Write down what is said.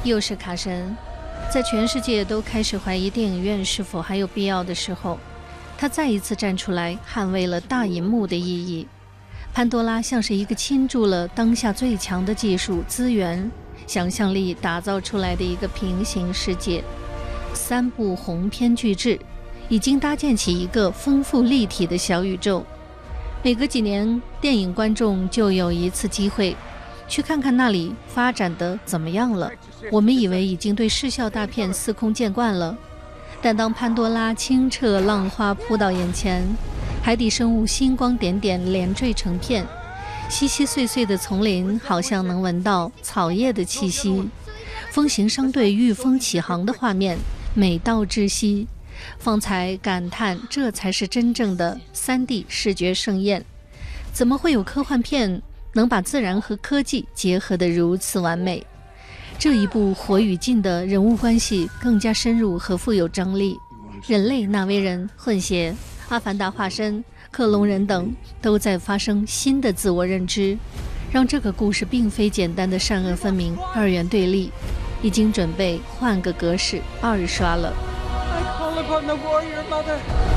又是卡神，在全世界都开始怀疑电影院是否还有必要的时候，他再一次站出来捍卫了大银幕的意义。潘多拉像是一个倾注了当下最强的技术资源、想象力打造出来的一个平行世界。3部鸿篇巨制，已经搭建起一个丰富立体的小宇宙。每隔几年，电影观众就有一次机会去看看那里发展的怎么样了。我们以为已经对视效大片司空见惯了，但当潘多拉清澈浪花扑到眼前，海底生物星光点点连缀成片，稀稀碎碎的丛林好像能闻到草叶的气息，风行商队御风起航的画面美到窒息，方才感叹这才是真正的 3D 视觉盛宴。怎么会有科幻片能把自然和科技结合得如此完美？这一部火与禁的人物关系更加深入和富有张力。人类纳威人、混血、阿凡达化身、克隆人等都在发生新的自我认知，让这个故事并非简单的善恶分明、2元对立，已经准备换个格式2刷了。 I call upon the warrior mother.